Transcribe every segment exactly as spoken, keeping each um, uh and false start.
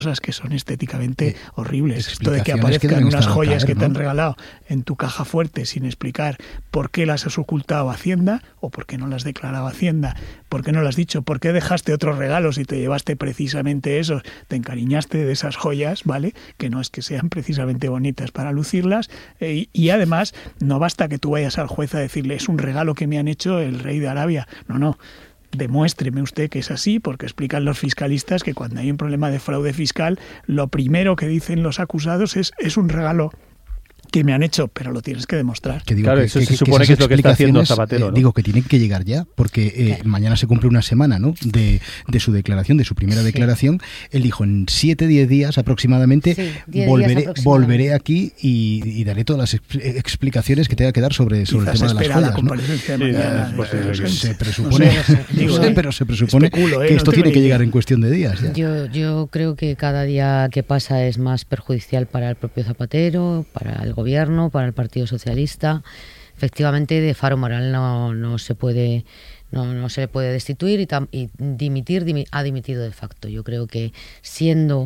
cosas que son estéticamente eh, horribles. Esto de que aparezcan unas joyas caer, que ¿no? te han regalado en tu caja fuerte sin explicar por qué las has ocultado a Hacienda o por qué no las has declarado a Hacienda, por qué no las has dicho, por qué dejaste otros regalos y te llevaste precisamente esos, te encariñaste de esas joyas, ¿vale? Que no es que sean precisamente bonitas para lucirlas eh, y, y además no basta que tú vayas al juez a decirle es un regalo que me han hecho el rey de Arabia. No, no. Demuéstreme usted que es así, porque explican los fiscalistas que cuando hay un problema de fraude fiscal, lo primero que dicen los acusados es es un regalo que me han hecho, pero lo tienes que demostrar. Que digo, claro, que, eso que, se que supone que es lo que está haciendo Zapatero, eh, ¿no? Digo que tienen que llegar ya, porque eh, claro. mañana se cumple una semana, ¿no? De, de su declaración, de su primera sí. declaración. Él dijo, en siete, diez días aproximadamente, sí, diez volveré, días aproximadamente. volveré aquí y, y daré todas las exp- explicaciones que tenga que dar sobre, sobre el tema de las joyas, la comparecencia ¿no? de mañana, sí, pues, eh, se, se presupone, no sé, no sé, digo, no sé, pero se presupone especulo, eh, que esto no tiene que llegar en cuestión de días. Ya. Yo, yo creo que cada día que pasa es más perjudicial para el propio Zapatero, para el gobierno, para el Partido Socialista. Efectivamente, de faro moral no, no se puede no, no se le puede destituir y, tam, y dimitir dimi, ha dimitido de facto. Yo creo que siendo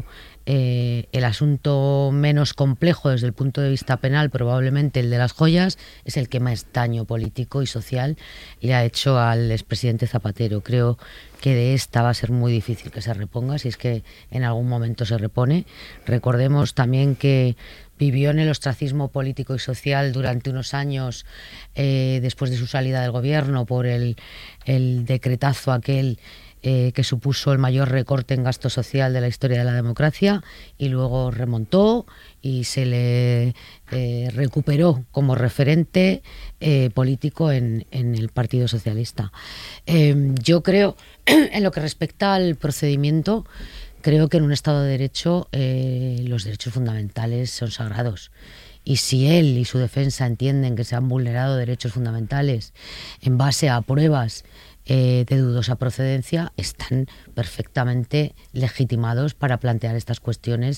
eh, el asunto menos complejo desde el punto de vista penal, probablemente el de las joyas, es el que más daño político y social le ha hecho al expresidente Zapatero. Creo que de esta va a ser muy difícil que se reponga, si es que en algún momento se repone. Recordemos también que vivió en el ostracismo político y social durante unos años eh, después de su salida del gobierno por el, el decretazo aquel eh, que supuso el mayor recorte en gasto social de la historia de la democracia, y luego remontó y se le eh, recuperó como referente eh, político en, en el Partido Socialista. Eh, yo creo, en lo que respecta al procedimiento, creo que en un Estado de Derecho eh, los derechos fundamentales son sagrados. Y si él y su defensa entienden que se han vulnerado derechos fundamentales en base a pruebas eh, de dudosa procedencia, están perfectamente legitimados para plantear estas cuestiones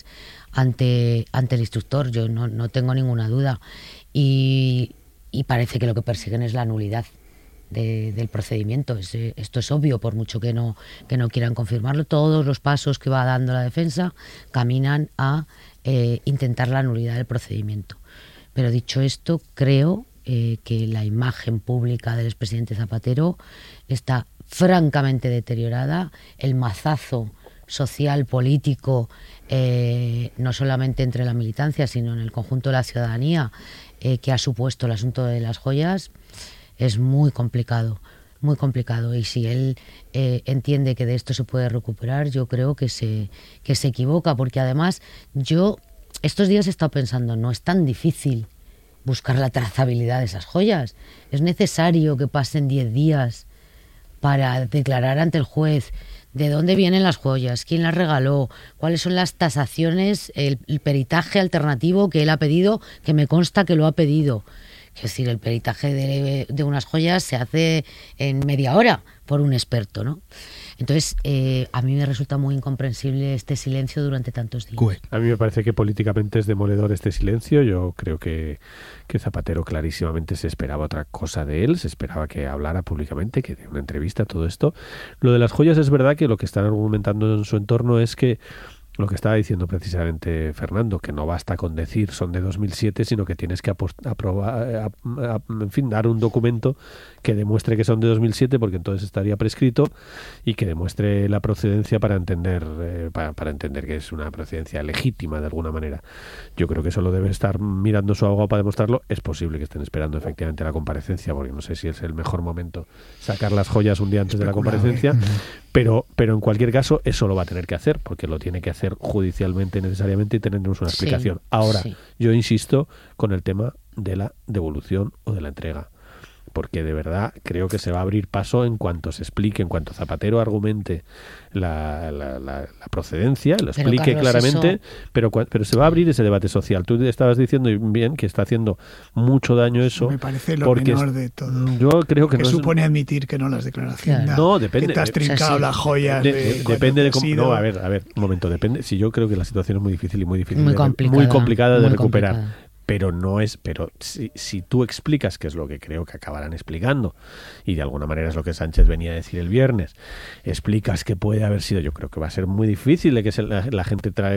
ante, ante el instructor. Yo no, no tengo ninguna duda. Y, y parece que lo que persiguen es la nulidad De, del procedimiento. Es, esto es obvio, por mucho que no, que no quieran confirmarlo. Todos los pasos que va dando la defensa caminan a eh, intentar la nulidad del procedimiento. Pero dicho esto, creo eh, que la imagen pública del expresidente Zapatero está francamente deteriorada. El mazazo social, político, eh, no solamente entre la militancia, sino en el conjunto de la ciudadanía, eh, que ha supuesto el asunto de las joyas, es muy complicado, muy complicado. Y si él eh, entiende que de esto se puede recuperar, yo creo que se, que se equivoca, porque además yo estos días he estado pensando, no es tan difícil buscar la trazabilidad de esas joyas. Es necesario que pasen diez días para declarar ante el juez de dónde vienen las joyas, quién las regaló, cuáles son las tasaciones, el, el peritaje alternativo que él ha pedido, que me consta que lo ha pedido. Es decir, el peritaje de, de unas joyas se hace en media hora por un experto, ¿no? Entonces, eh, a mí me resulta muy incomprensible este silencio durante tantos días. A mí me parece que políticamente es demoledor este silencio. Yo creo que, que Zapatero clarísimamente se esperaba otra cosa de él, se esperaba que hablara públicamente, que de una entrevista, todo esto. Lo de las joyas es verdad que lo que están argumentando en su entorno es que lo que estaba diciendo precisamente Fernando, que no basta con decir son de dos mil siete, sino que tienes que aprobar, en fin, dar un documento que demuestre que son de dos mil siete, porque entonces estaría prescrito, y que demuestre la procedencia para entender eh, para, para entender que es una procedencia legítima de alguna manera. Yo creo que eso lo debe estar mirando su abogado para demostrarlo. Es posible que estén esperando efectivamente la comparecencia, porque no sé si es el mejor momento sacar las joyas un día antes de la comparecencia, ¿eh? pero, pero en cualquier caso eso lo va a tener que hacer, porque lo tiene que hacer judicialmente necesariamente y tenernos una explicación. Sí, Ahora, sí. yo insisto con el tema de la devolución o de la entrega, porque de verdad creo que se va a abrir paso en cuanto se explique, en cuanto Zapatero argumente la, la, la, la procedencia, lo explique pero, Carlos, claramente, eso... pero, pero se va a abrir ese debate social. Tú estabas diciendo bien que está haciendo mucho daño eso. Me parece lo porque menor de todo. Yo creo que, que no supone es... admitir que no las declaraciones. Claro. No, depende. Que te has trincado o sea, sí. las joyas. De, de, de, depende de cómo. Sido... No, a ver, a ver, un momento. Depende. Si yo creo que la situación es muy difícil y muy difícil, muy de, complicada, muy complicada de muy recuperar. Complicada. pero no es, pero si, si tú explicas, que es lo que creo que acabarán explicando, y de alguna manera es lo que Sánchez venía a decir el viernes, explicas que puede haber sido, yo creo que va a ser muy difícil de que se, la, la gente trae